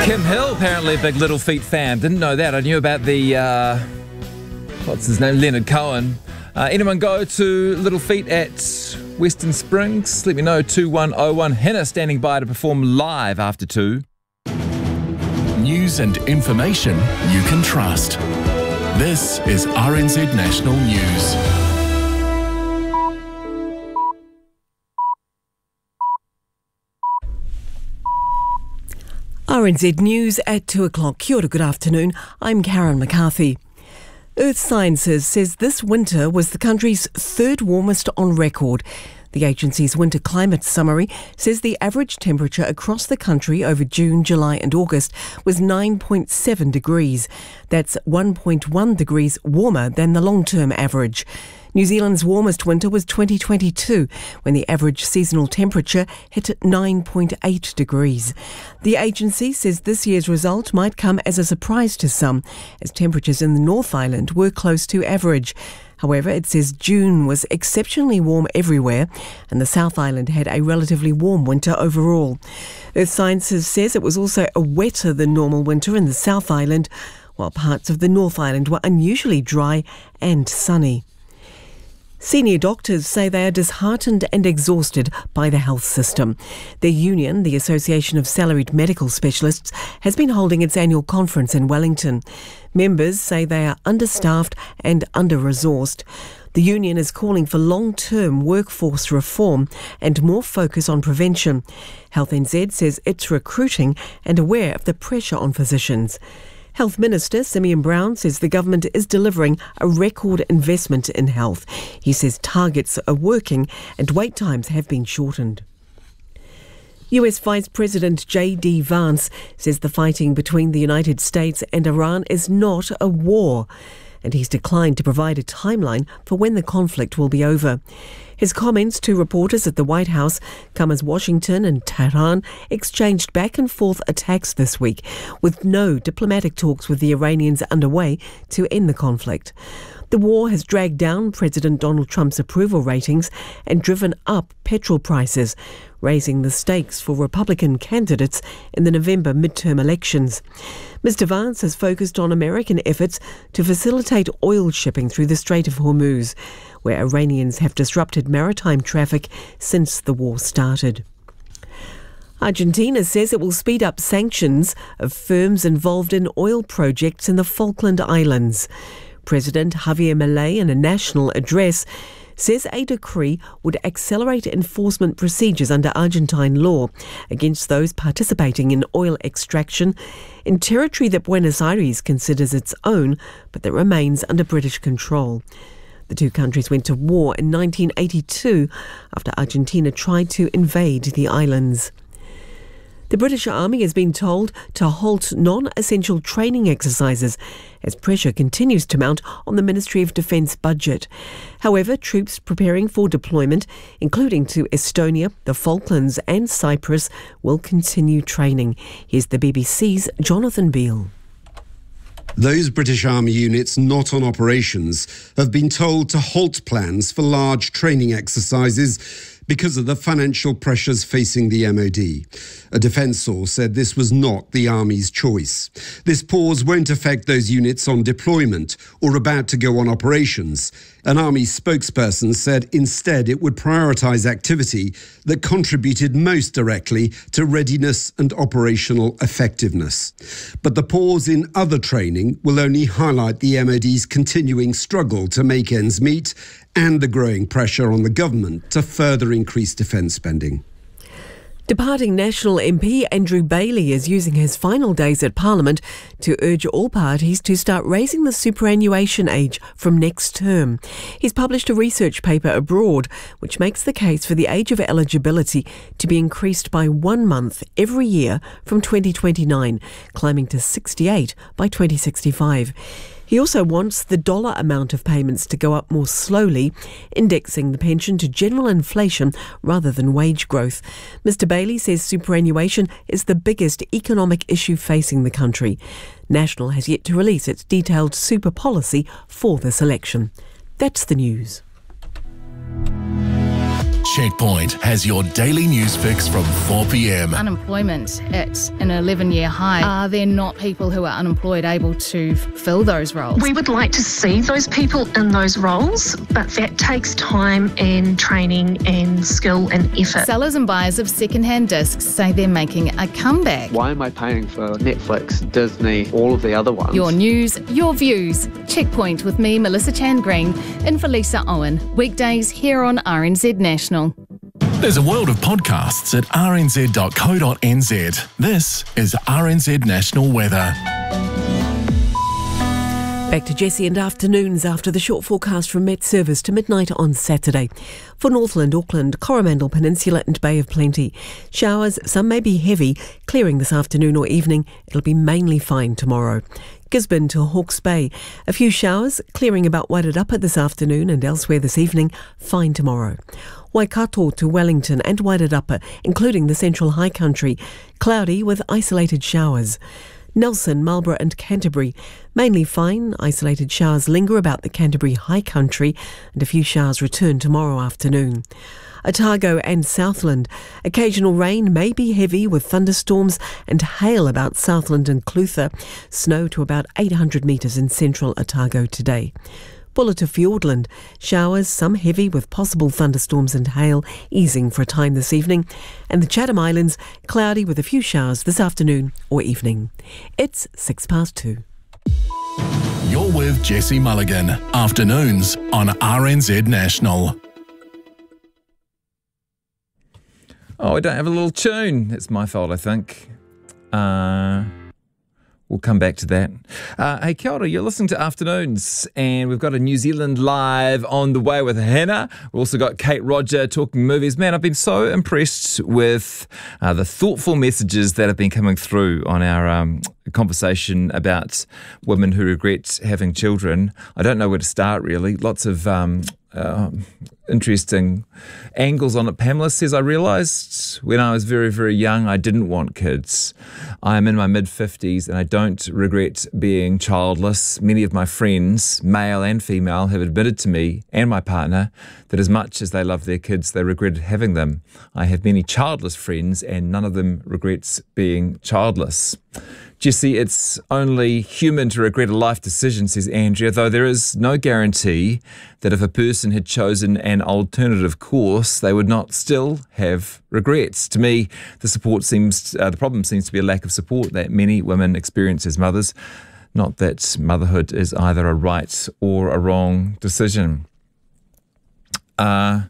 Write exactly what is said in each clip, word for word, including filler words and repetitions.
Kim Hill, apparently a big Little Feat fan. Didn't know that. I knew about the, uh, what's his name, Leonard Cohen. Uh, anyone go to Little Feat at Western Springs? Let me know, two one oh one. Hannah standing by to perform live after two. News and information you can trust. This is R N Z National News. R N Z News at two o'clock. Kia ora, good afternoon. I'm Karen McCarthy. Earth Sciences says this winter was the country's third warmest on record. The agency's winter climate summary says the average temperature across the country over June, July and August was nine point seven degrees. That's one point one degrees warmer than the long-term average. New Zealand's warmest winter was twenty twenty-two, when the average seasonal temperature hit nine point eight degrees. The agency says this year's result might come as a surprise to some, as temperatures in the North Island were close to average. However, it says June was exceptionally warm everywhere, and the South Island had a relatively warm winter overall. Earth Sciences says it was also a wetter than normal winter in the South Island, while parts of the North Island were unusually dry and sunny. Senior doctors say they are disheartened and exhausted by the health system. Their union, the Association of Salaried Medical Specialists, has been holding its annual conference in Wellington. Members say they are understaffed and under-resourced. The union is calling for long-term workforce reform and more focus on prevention. Health N Z says it's recruiting and aware of the pressure on physicians. Health Minister Simeon Brown says the government is delivering a record investment in health. He says targets are working and wait times have been shortened. U S Vice President J D Vance says the fighting between the United States and Iran is not a war, and he's declined to provide a timeline for when the conflict will be over. His comments to reporters at the White House come as Washington and Tehran exchanged back and forth attacks this week, with no diplomatic talks with the Iranians underway to end the conflict. The war has dragged down President Donald Trump's approval ratings and driven up petrol prices, raising the stakes for Republican candidates in the November midterm elections. Mister Vance has focused on American efforts to facilitate oil shipping through the Strait of Hormuz, where Iranians have disrupted maritime traffic since the war started. Argentina says it will speed up sanctions of firms involved in oil projects in the Falkland Islands. President Javier Milei, in a national address, says a decree would accelerate enforcement procedures under Argentine law against those participating in oil extraction in territory that Buenos Aires considers its own, but that remains under British control. The two countries went to war in nineteen eighty-two after Argentina tried to invade the islands. The British Army has been told to halt non-essential training exercises as pressure continues to mount on the Ministry of Defence budget. However, troops preparing for deployment, including to Estonia, the Falklands and Cyprus, will continue training. Here's the B B C's Jonathan Beale. Those British Army units not on operations have been told to halt plans for large training exercises because of the financial pressures facing the M O D. A defence source said this was not the Army's choice. This pause won't affect those units on deployment or about to go on operations. An Army spokesperson said instead it would prioritise activity that contributed most directly to readiness and operational effectiveness. But the pause in other training will only highlight the M O D's continuing struggle to make ends meet and the growing pressure on the government to further increase defence spending. Departing National M P Andrew Bailey is using his final days at Parliament to urge all parties to start raising the superannuation age from next term. He's published a research paper abroad which makes the case for the age of eligibility to be increased by one month every year from twenty twenty-nine, climbing to sixty-eight by twenty sixty-five. He also wants the dollar amount of payments to go up more slowly, indexing the pension to general inflation rather than wage growth. Mister Bailey says superannuation is the biggest economic issue facing the country. National has yet to release its detailed super policy for this election. That's the news. Checkpoint has your daily news fix from four p.m. Unemployment at an eleven-year high. Are there not people who are unemployed able to fill those roles? We would like to see those people in those roles, but that takes time and training and skill and effort. Sellers and buyers of second-hand discs say they're making a comeback. Why am I paying for Netflix, Disney, all of the other ones? Your news, your views. Checkpoint with me, Melissa Chan Green, in for Lisa Owen. Weekdays here on R N Z National. There's a world of podcasts at r n z dot co dot n z. This is R N Z National Weather. Back to Jesse and afternoons after the short forecast from Met Service to midnight on Saturday. For Northland, Auckland, Coromandel Peninsula and Bay of Plenty. Showers, some may be heavy, clearing this afternoon or evening. It'll be mainly fine tomorrow. Gisborne to Hawke's Bay. A few showers, clearing about Wairarapa this afternoon and elsewhere this evening. Fine tomorrow. Waikato to Wellington and Wairarapa, including the Central High Country. Cloudy with isolated showers. Nelson, Marlborough and Canterbury. Mainly fine, isolated showers linger about the Canterbury High Country and a few showers return tomorrow afternoon. Otago and Southland. Occasional rain may be heavy with thunderstorms and hail about Southland and Clutha. Snow to about eight hundred metres in central Otago today. Bulla to Fiordland. Showers, some heavy with possible thunderstorms and hail, easing for a time this evening. And the Chatham Islands, cloudy with a few showers this afternoon or evening. It's six past two. You're with Jesse Mulligan. Afternoons on R N Z National. Oh, I don't have a little tune. It's my fault, I think. Uh... We'll come back to that. Uh, hey, kia ora, you're listening to Afternoons, and we've got a New Zealand Live on the way with Hannah. We've also got Kate Roger talking movies. Man, I've been so impressed with uh, the thoughtful messages that have been coming through on our um, conversation about women who regret having children. I don't know where to start, really. Lots of um, uh, interesting angles on it. Pamela says, I realised when I was very, very young, I didn't want kids. I am in my mid-fifties and I don't regret being childless. Many of my friends, male and female, have admitted to me and my partner that as much as they love their kids, they regretted having them. I have many childless friends and none of them regrets being childless. Jesse, it's only human to regret a life decision, says Andrea, though there is no guarantee that if a person had chosen an alternative course, they would not still have regrets. To me, the support seems, uh, the problem seems to be a lack of support that many women experience as mothers. Not that motherhood is either a right or a wrong decision. Uh...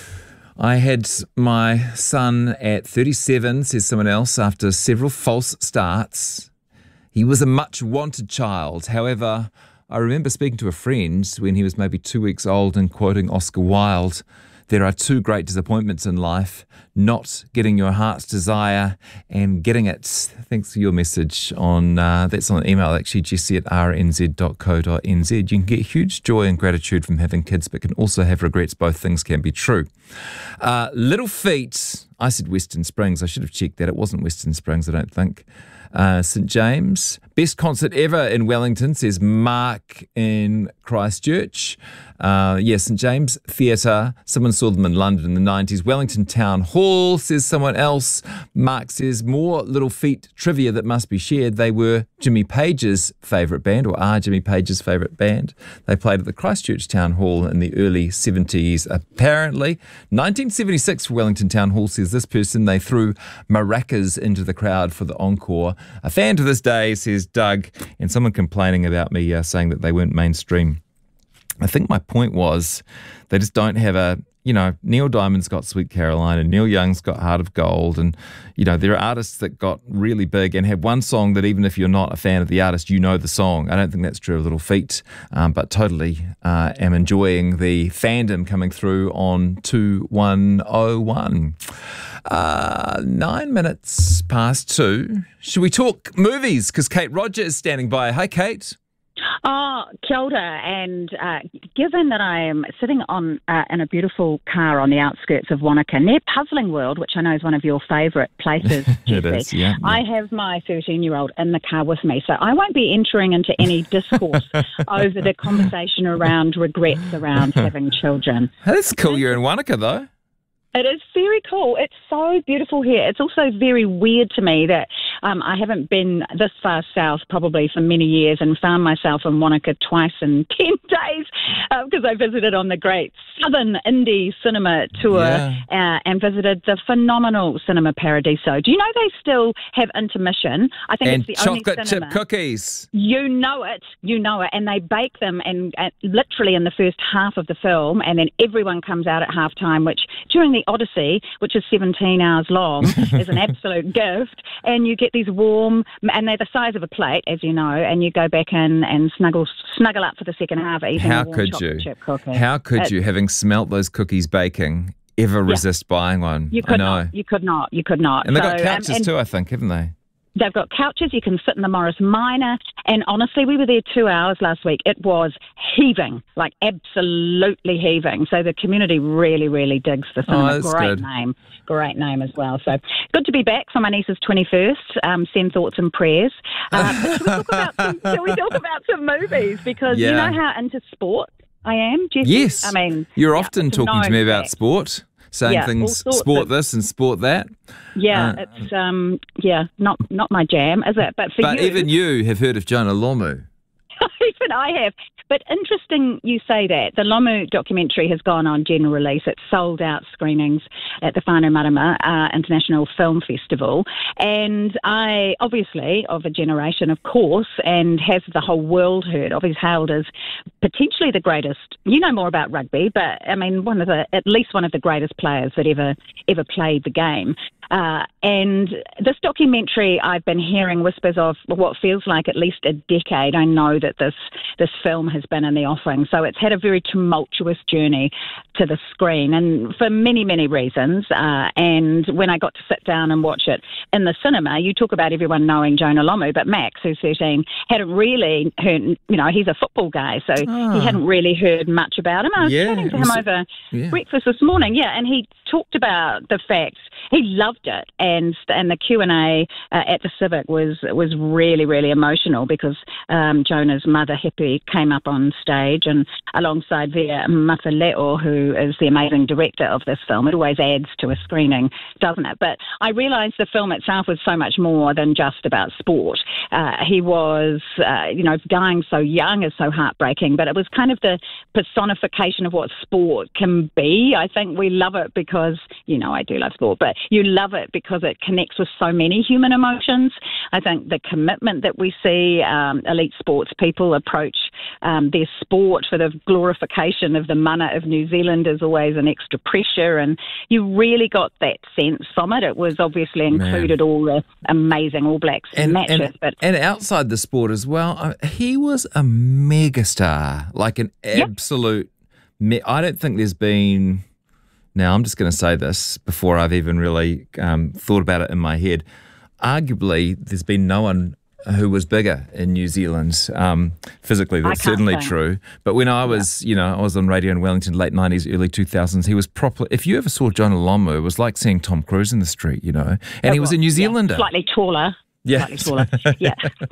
I had my son at thirty-seven, says someone else, after several false starts. He was a much wanted child. However, I remember speaking to a friend when he was maybe two weeks old and quoting Oscar Wilde, there are two great disappointments in life, not getting your heart's desire and getting it. Thanks for your message on, uh, that's on an email actually, jesse at r n z dot co dot n z. You can get huge joy and gratitude from having kids, but can also have regrets. Both things can be true. Uh, Little Feet, I said Western Springs. I should have checked that. It wasn't Western Springs, I don't think. Uh, St James, best concert ever in Wellington, says Mark in Christchurch. Uh, yeah, St James Theatre. Someone saw them in London in the nineties. Wellington Town Hall, says someone else. Mark says more Little Feet trivia that must be shared. They were Jimmy Page's favourite band, or are Jimmy Page's favourite band. They played at the Christchurch Town Hall in the early seventies, apparently. nineteen seventy-six for Wellington Town Hall, says this person. They threw maracas into the crowd for the encore. A fan to this day, says Doug, and someone complaining about me uh, saying that they weren't mainstream. I think my point was they just don't have a, you know, Neil Diamond's got Sweet Caroline and Neil Young's got Heart of Gold, and, you know, there are artists that got really big and have one song that even if you're not a fan of the artist, you know the song. I don't think that's true of Little Feet, um, but totally uh, am enjoying the fandom coming through on two one oh one. Uh, nine minutes past two. Should we talk movies? Because Kate Roger is standing by. Hi, Kate. Oh, kia ora. And uh, given that I am sitting on uh, in a beautiful car on the outskirts of Wanaka, near Puzzling World, which I know is one of your favourite places, Jesse, it is, yeah, yeah. I have my thirteen-year-old in the car with me, so I won't be entering into any discourse over the conversation around regrets around having children. That's cool. You're in Wanaka, though. It is very cool. It's so beautiful here. It's also very weird to me that um, I haven't been this far south probably for many years and found myself in Wanaka twice in ten days because uh, I visited on the great Southern Indie Cinema Tour Yeah. uh, and visited the phenomenal Cinema Paradiso. Do you know they still have intermission? I think And it's the only chocolate cinema. chip cookies. You know it, you know it, and they bake them and uh, literally in the first half of the film, and then everyone comes out at halftime, which during the Odyssey, which is seventeen hours long, is an absolute gift. And you get these warm, and they're the size of a plate, as you know, and you go back in and snuggle snuggle up for the second half eating How a warm could chocolate you? chip cookie. How could It's- you, having smelt those cookies baking, ever resist buying one? You I could know. not. You could not. You could not. And they've got So, um, couches and- too, I think, haven't they? They've got couches. You can sit in the Morris Minor. And honestly, we were there two hours last week. It was heaving, like absolutely heaving. So the community really, really digs the cinema. Oh, that's Great good. name. Great name as well. So good to be back for my niece's twenty-first. Um, send thoughts and prayers. Uh, but shall we talk about some, shall we talk about some movies? Because Yeah. you know how into sport I am, Jesse? Yes. I mean, You're yeah, often it's talking to me known about fact. sport, saying Yeah, all things, sorts sport of- this and sport that. Yeah, Uh, it's um, yeah, not not my jam, is it? But for But you, even you have heard of Jonah Lomu. even I have. But interesting you say that. The Lomu documentary has gone on general release. It's sold out screenings at the Whanau Marama uh, International Film Festival. And I, obviously, of a generation, of course, and has the whole world heard of, is hailed as potentially the greatest. You know more about rugby, but I mean, one of the, at least one of the greatest players that ever, ever played the game. Uh, and this documentary, I've been hearing whispers of what feels like at least a decade. I know that this this film has been in the offing, so it's had a very tumultuous journey to the screen, and for many, many reasons. Uh, and when I got to sit down and watch it in the cinema, you talk about everyone knowing Jonah Lomu, but Max, who's thirteen, hadn't really heard. You know, he's a football guy, so he hadn't really heard much about him. I was Yeah, chatting to it him was- over yeah. breakfast this morning, yeah, and he talked about the fact he loved it, and and the Q and A uh, at the Civic was was really really emotional because um, Jonah's mother Hippie came up on stage, and alongside Via Mafaleo, who is the amazing director of this film. It always adds to a screening, doesn't it? But I realised the film itself was so much more than just about sport. Uh, he was, uh, you know, dying so young is so heartbreaking, but it was kind of the personification of what sport can be. I think we love it because, you know, I do love sport, but you love it because it connects with so many human emotions. I think the commitment that we see um, elite sports people approach um, their sport for the glorification of the mana of New Zealand is always an extra pressure, and you really got that sense from it. It was obviously included all the amazing All Blacks And, matches, and, but and outside the sport as well, uh, he was a megastar, like an absolute. Me- I don't think there's been. Now, I'm just going to say this before I've even really um, thought about it in my head. Arguably, there's been no one who was bigger in New Zealand. Um, physically, that's I can't certainly think. true. But when I was, you know, I was on radio in Wellington, late nineties, early two thousands, he was properly, if you ever saw Jonah Lomu, it was like seeing Tom Cruise in the street, you know. And he was a New yeah, Zealander. slightly taller. Yeah. Slightly taller. Yeah.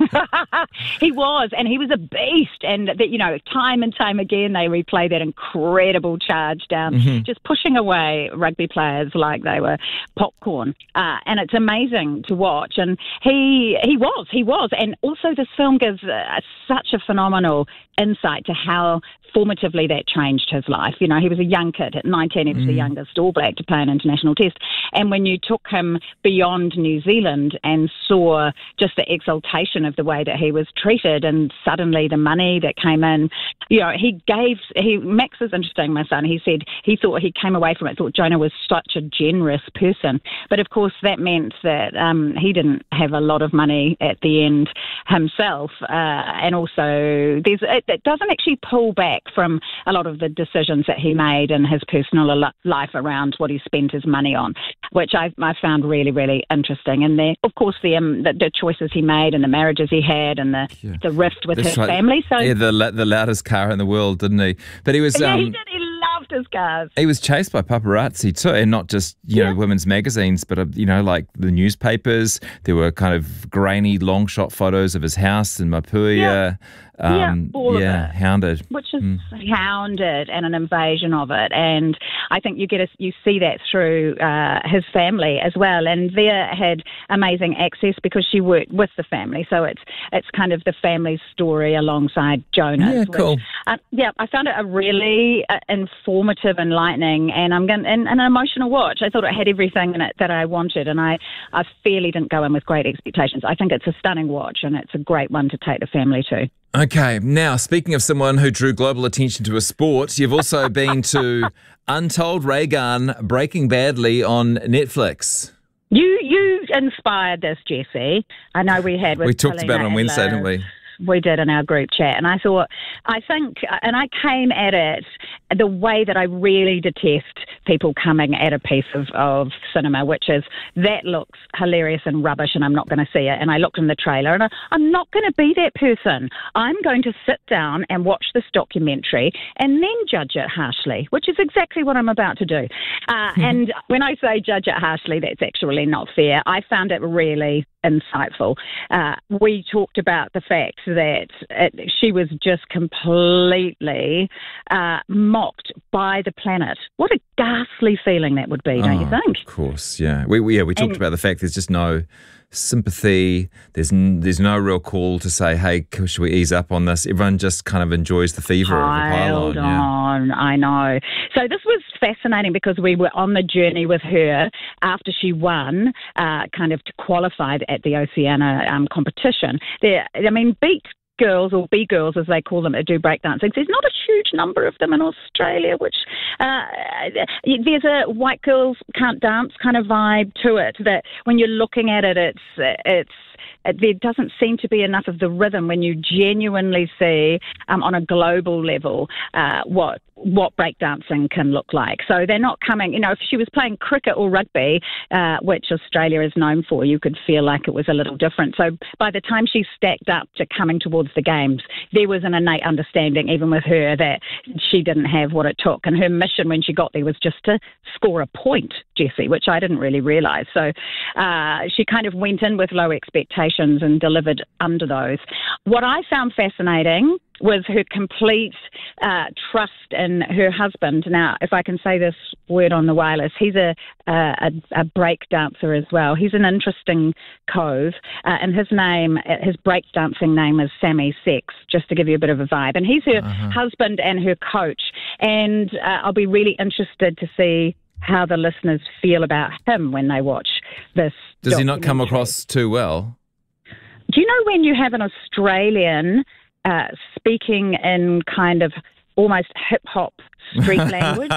He was, and he was a beast. And, that, you know, time and time again, they replay that incredible charge down, Mm-hmm. just pushing away rugby players like they were popcorn. Uh, and it's amazing to watch. And he he was, he was. And also this film gives uh, such a phenomenal insight to how formatively that changed his life. You know, he was a young kid. At nineteen, he was the youngest All Black to play an international test. And when you took him beyond New Zealand and saw just the exaltation of the way that he was treated and suddenly the money that came in, you know, he gave, he, Max is interesting, my son, he said he thought he came away from it, thought Jonah was such a generous person. But of course that meant that um, he didn't have a lot of money at the end himself. Uh, and also there's, it, it doesn't actually pull back from a lot of the decisions that he made in his personal li- life around what he spent his money on, which I, I found really, really interesting. And there, of course, the, um, the the choices he made and the marriages he had and the, Yeah. the rift with That's his right. family. So Yeah, the la- the loudest car in the world, didn't he? But he was yeah, um, he did. He loved his cars. he was chased by paparazzi too, and not just you know Yeah. women's magazines, but uh, you know like the newspapers. There were kind of grainy, long shot photos of his house in Mapuia. Yeah. Um, yeah, all yeah, of it. hounded. Which is Mm. hounded and an invasion of it. And I think you get a, you see that through uh, his family as well. And Via had amazing access because she worked with the family. So it's it's kind of the family's story alongside Jonas. Yeah, cool. Which, uh, yeah, I found it a really uh, informative, enlightening, and I'm going and, and an emotional watch. I thought it had everything in it that I wanted, and I, I fairly didn't go in with great expectations. I think it's a stunning watch, and it's a great one to take the family to. Okay, now speaking of someone who drew global attention to a sport, you've also been to Untold Reagan Breaking Badly on Netflix. You you inspired this, Jesse. I know we had with We talked about it on Paulina Wednesday, and didn't we? Liz. We did in our group chat, and I thought, I think, and I came at it the way that I really detest people coming at a piece of, of cinema, which is, that looks hilarious and rubbish and I'm not going to see it. And I looked in the trailer and I, I'm not going to be that person. I'm going to sit down and watch this documentary and then judge it harshly, which is exactly what I'm about to do. Uh, and when I say judge it harshly, that's actually not fair. I found it really insightful. Uh, we talked about the fact that it, she was just completely uh, mocked by the planet. What a ghastly feeling that would be, don't Oh, you think? Of course, yeah. We, we yeah we talked And- about the fact there's just no sympathy. There's n- there's no real call to say, hey, should we ease up on this? Everyone just kind of enjoys the fever of the pylon. Piled Yeah. on, I know. So this was fascinating because we were on the journey with her after she won, uh, kind of qualified at the Oceania um, competition. There, I mean, beat girls, or B girls as they call them, that do breakdancing. There's not a huge number of them in Australia, which uh, there's a white girls can't dance kind of vibe to it, that when you're looking at it, it's it's there doesn't seem to be enough of the rhythm when you genuinely see um, on a global level uh, what what breakdancing can look like. So they're not coming, you know, if she was playing cricket or rugby, uh, which Australia is known for, you could feel like it was a little different. So by the time she stacked up to coming towards the games, there was an innate understanding, even with her, that she didn't have what it took. And her mission when she got there was just to score a point, Jessie, which I didn't really realise. So uh, she kind of went in with low expectations and delivered under those. What I found fascinating was her complete uh, trust in her husband. Now, if I can say this word on the wireless, he's a a, a break dancer as well. He's an interesting cove, uh, and his name, his break dancing name is Sammy Sex, just to give you a bit of a vibe. And he's her uh-huh. husband and her coach. And uh, I'll be really interested to see how the listeners feel about him when they watch this. Does he not come across too well? Do you know when you have an Australian Uh, speaking in kind of almost hip-hop street language?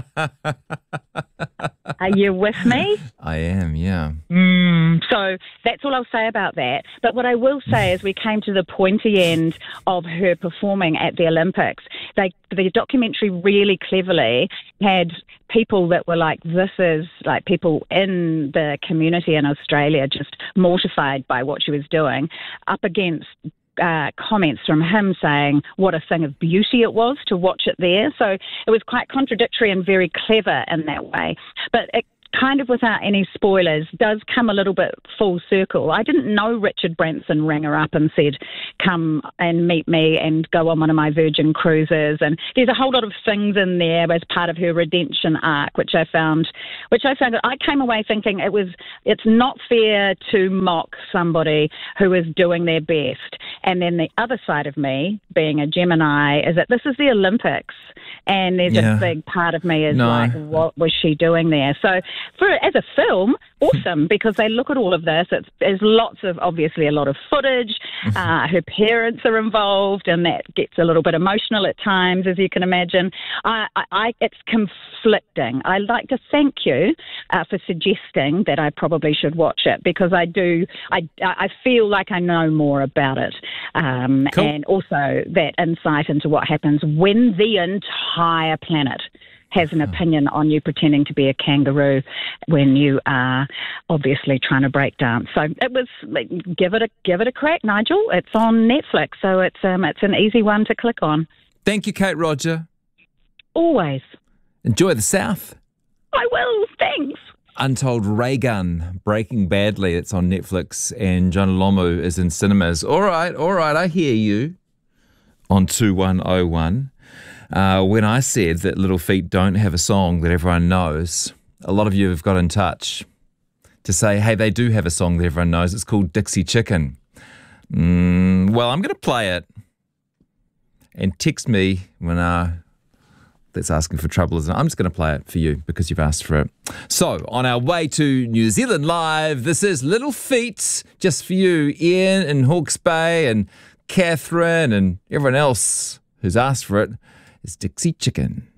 Are you with me? I am, yeah. Mm, so that's all I'll say about that. But what I will say is we came to the pointy end of her performing at the Olympics. They, the documentary really cleverly had people that were like, this is like people in the community in Australia just mortified by what she was doing, up against Uh, comments from him saying what a thing of beauty it was to watch it there. So it was quite contradictory and very clever in that way. But it kind of, without any spoilers, does come a little bit full circle. I didn't know Richard Branson rang her up and said, come and meet me and go on one of my Virgin cruises. And there's a whole lot of things in there as part of her redemption arc, which I found, which I found, I came away thinking it was, it's not fair to mock somebody who is doing their best. And then the other side of me, being a Gemini, is that this is the Olympics. And there's Yeah. a big part of me is No. like, what was she doing there? So for as a film, awesome, because they look at all of this. It's, there's lots of, obviously, a lot of footage. Uh, her parents are involved, and that gets a little bit emotional at times, as you can imagine. I, I, I it's conflicting. I'd like to thank you uh, for suggesting that I probably should watch it, because I do, I, I feel like I know more about it. Um, Cool. And also that insight into what happens when the entire planet has an opinion on you pretending to be a kangaroo when you are obviously trying to break dance. So it was, give it a give it a crack, Nigel. It's on Netflix, so it's um it's an easy one to click on. Thank you, Kate Roger. Always. Enjoy the South. I will. Thanks. Untold Reagan Breaking Badly. It's on Netflix, and John Lomu is in cinemas. All right, all right, I hear you. on two one oh one. Uh, when I said that Little Feat don't have a song that everyone knows, a lot of you have got in touch to say, hey, they do have a song that everyone knows. It's called Dixie Chicken. Mm, well, I'm going to play it. And text me when uh, that's asking for trouble, isn't it? I'm just going to play it for you because you've asked for it. So, on our way to New Zealand Live, this is Little Feat, just for you, Ian in Hawke's Bay and Catherine and everyone else who's asked for it. Is Dixie Chicken.